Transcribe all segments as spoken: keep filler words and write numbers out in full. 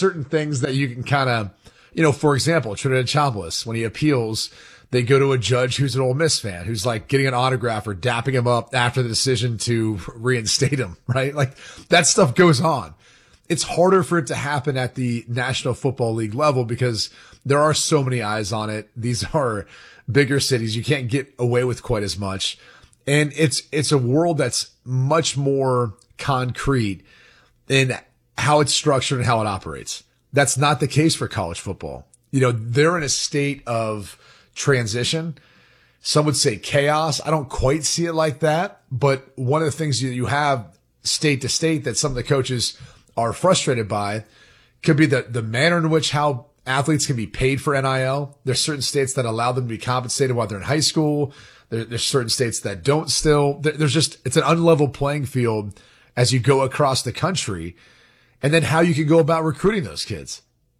certain things that you can kind of, you know, for example, Trinidad Chambliss, when he appeals, they go to a judge who's an Ole Miss fan, who's like getting an autograph or dapping him up after the decision to reinstate him, right? Like that stuff goes on. It's harder for it to happen at the National Football League level because there are so many eyes on it. These are bigger cities. You can't get away with quite as much. And it's, it's a world that's much more concrete in how it's structured and how it operates. That's not the case for college football. You know, they're in a state of transition. Some would say chaos. I don't quite see it like that. But one of the things you, you have state to state that some of the coaches are frustrated by could be the, the manner in which how athletes can be paid for N I L. There's certain states that allow them to be compensated while they're in high school. There, there's certain states that don't still. There, there's just, it's an unlevel playing field as you go across the country. And then how you can go about recruiting those kids.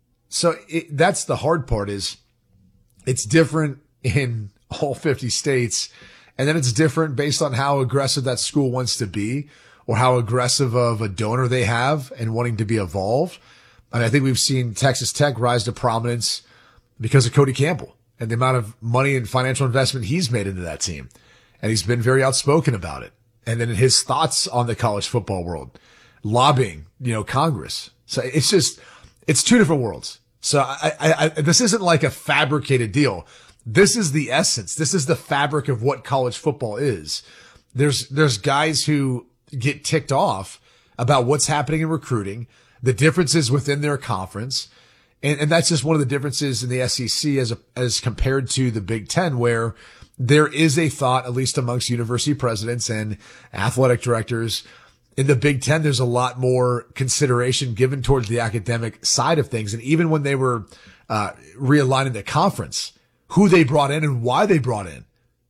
So it, that's the hard part is it's different in all fifty states. And then it's different based on how aggressive that school wants to be or how aggressive of a donor they have and wanting to be involved. And I think we've seen Texas Tech rise to prominence because of Cody Campbell and the amount of money and financial investment he's made into that team. And he's been very outspoken about it. And then his thoughts on the college football world. Lobbying, you know, Congress. So it's just, it's two different worlds. So I, I, I, this isn't like a fabricated deal. This is the essence. This is the fabric of what college football is. There's, there's guys who get ticked off about what's happening in recruiting, the differences within their conference. And, and that's just one of the differences in the S E C as a, as compared to the Big Ten, where there is a thought, at least amongst university presidents and athletic directors, in the Big Ten, there's a lot more consideration given towards the academic side of things. And even when they were uh realigning the conference, who they brought in and why they brought in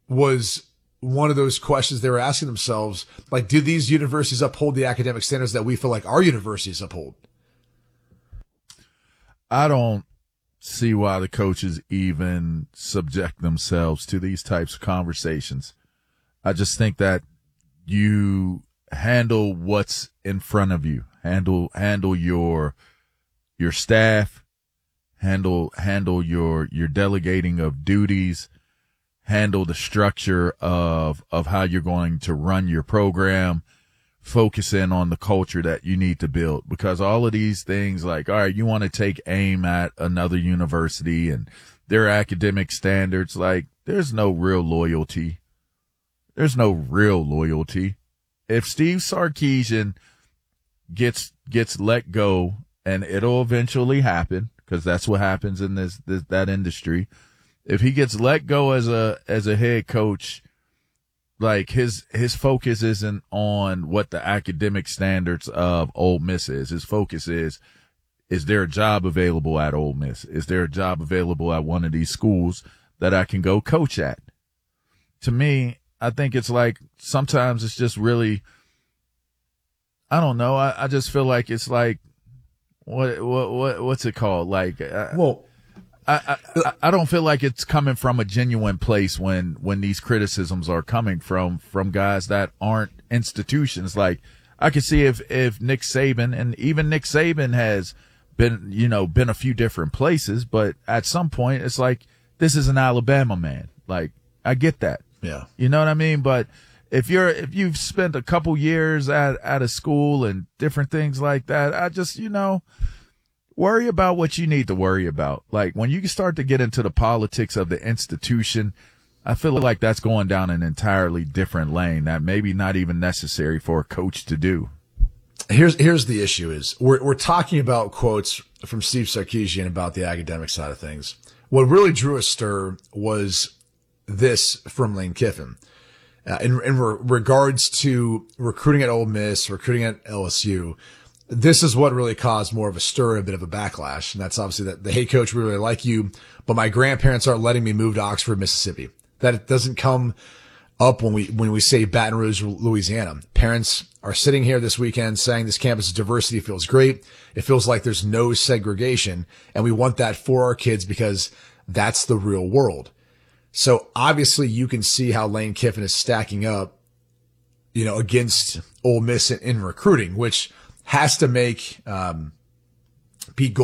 was one of those questions they were asking themselves. Like, do these universities uphold the academic standards that we feel like our universities uphold? I don't see why the coaches even subject themselves to these types of conversations. I just think that you handle what's in front of you. Handle, handle your, your staff, handle, handle your, your delegating of duties, handle the structure of, of how you're going to run your program, focus in on the culture that you need to build, because all of these things, like, all right, you want to take aim at another university and their academic standards. Like, there's no real loyalty. There's no real loyalty. If Steve Sarkisian gets gets let go, and it'll eventually happen because that's what happens in this, this that industry. If he gets let go as a as a head coach, like his his focus isn't on what the academic standards of Ole Miss is. His focus is, is there a job available at Ole Miss? Is there a job available at one of these schools that I can go coach at? To me, I think it's like sometimes it's just really, I don't know. I, I just feel like it's like, what, what, what, what's it called? Like, I, well, I, I, I don't feel like it's coming from a genuine place when, when these criticisms are coming from, from guys that aren't institutions. Like, I could see if, if Nick Saban, and even Nick Saban has been, you know, been a few different places, but at some point it's like, this is an Alabama man. Like, I get that. Yeah. You know what I mean? But if you're, if you've spent a couple years at, at a school and different things like that, I just, you know, worry about what you need to worry about. Like, when you start to get into the politics of the institution, I feel like that's going down an entirely different lane that maybe not even necessary for a coach to do. Here's, here's the issue is we're, we're talking about quotes from Steve Sarkisian about the academic side of things. What really drew a stir was this from Lane Kiffin, uh, in, in re- regards to recruiting at Ole Miss, recruiting at L S U. This is what really caused more of a stir, a bit of a backlash. And that's obviously that the hey coach, we really like you, but my grandparents aren't letting me move to Oxford, Mississippi. That it doesn't come up when we, when we say Baton Rouge, Louisiana. Parents are sitting here this weekend saying this campus diversity feels great. It feels like there's no segregation, and we want that for our kids because that's the real world. So obviously you can see how Lane Kiffin is stacking up, you know, against Ole Miss in, in recruiting, which has to make, um, Pete Gold